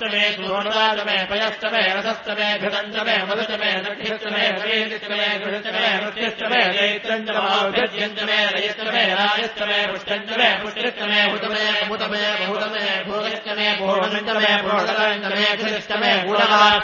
अष्टमे सूर्णवादमे पयस्तमे रसस्तमे घृतञ्चमे मधुचमे दक्षिणमे रवीन्द्रमे गृहचमे वृत्तिष्टमे दैत्रञ्चमे रयस्तमे रायस्तमे पुष्टञ्चमे पुष्टिष्टमे हुतमे मुतमे बहुतमे भोगस्तमे भोगन्तमे भोगन्तमे क्षिष्टमे गुणवा